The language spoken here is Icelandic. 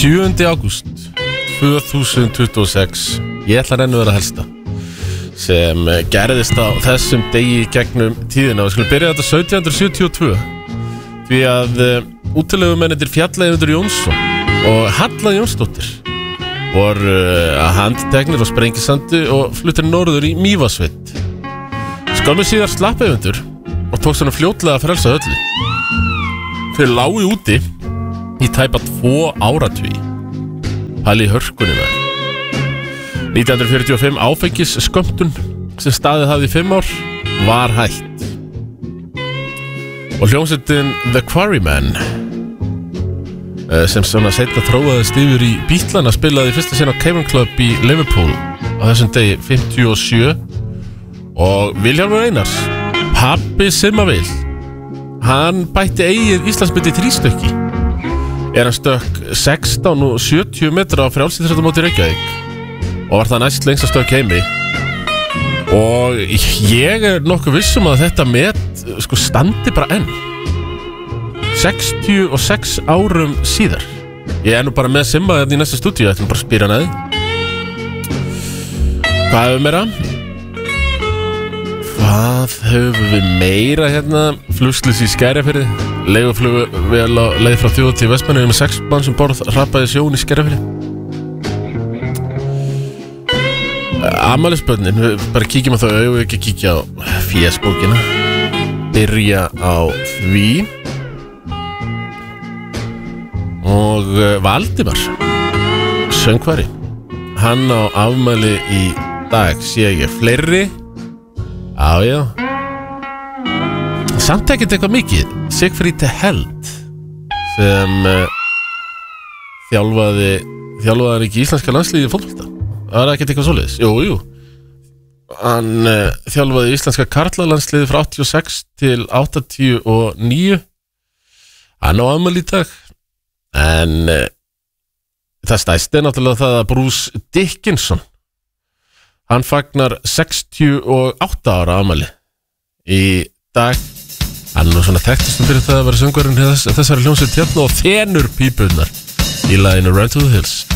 7. ágúst 2026. Ég ætla að vera helsta sem gerðist á þessum degi gegnum tíðina. Við skulum byrja þetta 1772 því að útilegumennir Fjallaeyvindur Jónsson og Halla Jónsdóttir voru að handteknir á Sprengisandi og fluttir norður í Mývatnssveit. Skömmu síðar slapp Eyvindur og tók svona fljótlega að frelsa öllu. Þeir lágu úti í tæpa 2 áratugi. Pæli í hörkunni var 1945 áfengisskömmtun sem staðið hafði í 5 ár var hætt. Og hljómsveitin The Quarrymen sem svona seinna þróaðist yfir í Bítlana spilaði í fyrsta sinn á Cavern Club í Liverpool á þessum degi 57 og Vilhjálmur Einars, pabbi Simma Vil, hann bætti eigið Íslandsmynd í 3 stykki. Hann stökk 16 og 70 metra á frjálsíþróttamóti Reykjavík og var það næst lengsta stökk heimi. Og ég nokkuð vissum að þetta met standi bara enn 66 árum síðar. Ég nú bara með Simma í næsta stúdíu, ég ætlum bara að spýra hann Hvað hefur meira? Hvað höfum við meira hérna? Flugslys í Skerjafirði. Leiguflugvél á leið frá Þjóð til Vestmannaeyja með 6 manns um borð hrapaði sjón í Skerjafirði. Afmælisbörnin, við bara kíkjum á þau og ekki kíkja á fésbókina. Byrja á því. Og Valdimar, söngvari, hann á afmæli í dag, sé ég fleiri. Já. Samt ekkert eitthvað mikið. Sigfríði Held sem þjálfaði hann ekki íslenska landsliði í fótbolta. Það var ekkert eitthvað svoleiðis. Jú. Hann þjálfaði íslenska karlalandsliði frá 86 til 89. Hann á afmæli í dag. En það stærsti náttúrulega það að Bruce Dickinson, hann fagnar 68 ára afmæli í dag. Hann er nú svona þekktastum fyrir það að vera söngvarinn þessari hljómsveit hérna og þenur pípunnar í laginu Run to the Hills.